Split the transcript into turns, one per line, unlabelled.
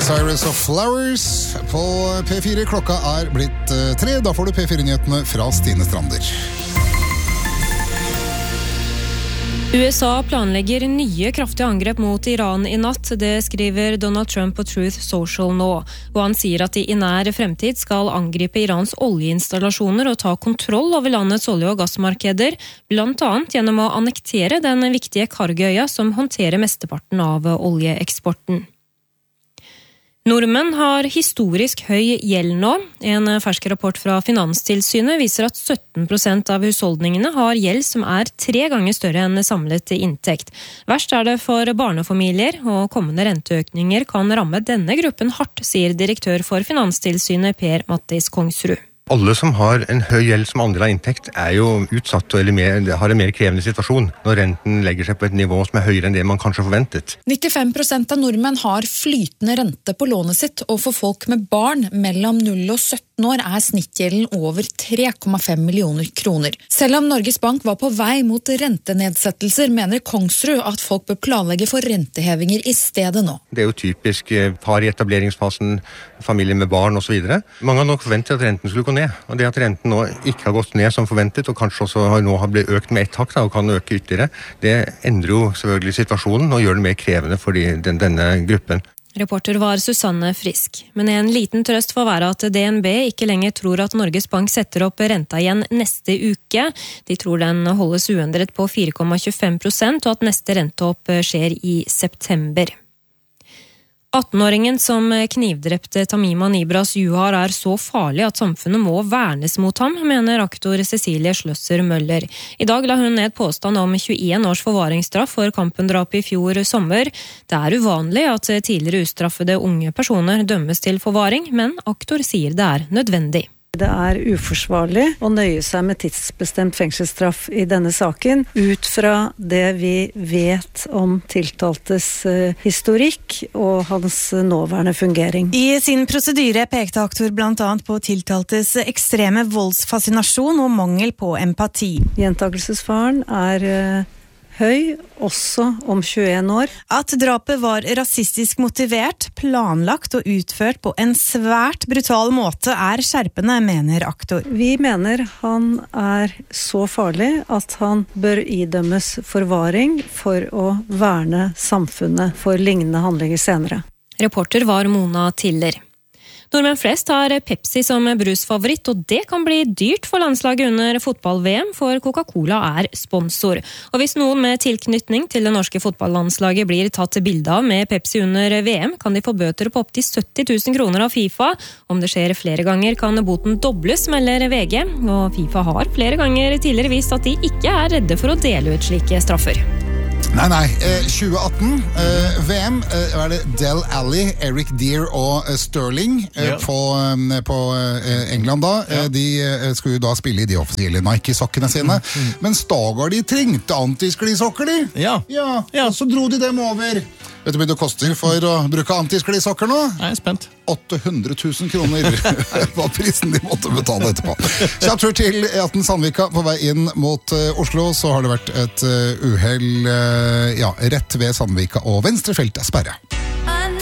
Cyrus og Flowers på P4. Klokka blitt 3. Da får du P4-nyhetene fra Stine Strander.
USA planlegger nye kraftige angrep mot Iran i natt, det skriver Donald Trump på Truth Social nå. Og han sier at de i nær fremtid skal angripe Irans oljeinstallasjoner og ta kontroll over landets olje- og gassmarkeder, blant annet gjennom å annektere den viktige Kargøya som håndterer mesteparten av oljeeksporten. Nordmenn har historisk høy gjeld nå. En fersk rapport fra Finanstilsynet viser at 17% av husholdningene har gjeld som 3 ganger større enn samlet inntekt. Verst det for barnefamilier, og kommende renteøkninger kan ramme denne gruppen hardt, sier direktør for Finanstilsynet Per Mattis Kongsrud.
Alle som har en høy gjeld som andel av inntekt jo utsatt eller har en mer krevende situasjon når renten legger seg på et nivå som høyere enn det man kanskje forventet.
95% av nordmenn har flytende rente på lånet sitt, og for folk med barn mellom 0 og 17 år snittgjelden over 3,5 millioner kroner. Selv om Norges Bank var på vei mot rentenedsettelser, mener Kongsrud at folk bør planlegge for rentehevinger i stedet nå.
Det jo typisk par i etableringsfasen, familie med barn og så videre. Mange har nok forventet at renten skulle gå ned, og det at renten nå ikke har gått ned som forventet, og kanskje også nå har blitt økt med ett hakk og kan øke ytterligere, det endrer jo selvfølgelig situasjonen og gjør det mer krevende for denne gruppen.
Reporter var Susanne Frisk. Men en liten trøst får være at DNB ikke lenger tror at Norges Bank setter opp renta igjen neste uke. De tror den holdes uendret på 4,25%, og at neste renteopp skjer i september. 18-åringen som knivdrepte Tamima Nibras Juhar så farlig at samfunnet må vernes mot ham, mener aktor Cecilie Schløsser Møller. I dag la hun ned påstand om 21 års forvaringsstraff for kampendrap i fjor sommer. Det uvanlig at tidligere ustraffede unge personer dømmes til forvaring, men aktor sier det nødvendig.
Det uforsvarlig å nøye seg med tidsbestemt fengselsstraff i denne saken, ut fra det vi vet om tiltaltes historikk og hans nåværende fungering.
I sin prosedyre pekte aktor blant annet på tiltaltes ekstreme voldsfascinasjon og mangel på empati.
Gjentakelsesfaren høy, også om 21 år.
At drapet var rasistisk motivert, planlagt og utført på en svært brutal måte skjerpende, mener aktor.
Vi mener han så farlig at han bør idømmes forvaring for å verne samfunnet for lignende handlinger senere.
Reporter var Mona Tiller. Nordmenn flest har Pepsi som brusfavoritt, og det kan bli dyrt for landslaget under fotball-VM, for Coca-Cola sponsor. Og hvis noen med tilknytning til det norske fotballandslaget blir tatt bilde av med Pepsi under VM, kan de få bøter på opp til 70 000 kroner av FIFA. Om det skjer flere ganger, kan boten dobles, melder VG. Og FIFA har flere ganger tidligere vist at de ikke redde for å dele ut slike straffer.
Nei, 2018 VM det Del Alli, Eric Dier og Sterling på England da. De skulle jo da spille i de offisielle Nike-sokkene sine, men Stagard de trengte antisklisokker de. Og så dro de dem over. Vet du hvor mye det koster for å bruke antisklisokker nå?
Jeg spent.
800 000 kroner var prisen de måtte betale etterpå. Kjapp tur til E18 Sandvika på vei inn mot Oslo, så har det vært et uhell rett ved Sandvika, og venstre felt sperret.